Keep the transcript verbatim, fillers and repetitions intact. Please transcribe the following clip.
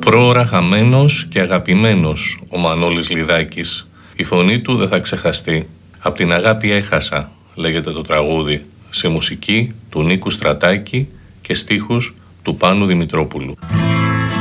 Πρόωρα χαμένος και αγαπημένος ο Μανώλης Λιδάκης. Η φωνή του δεν θα ξεχαστεί. Απ' την αγάπη έχασα, λέγεται το τραγούδι, σε μουσική του Νίκου Στρατάκη και στίχους του Πάνου Δημητρόπουλου.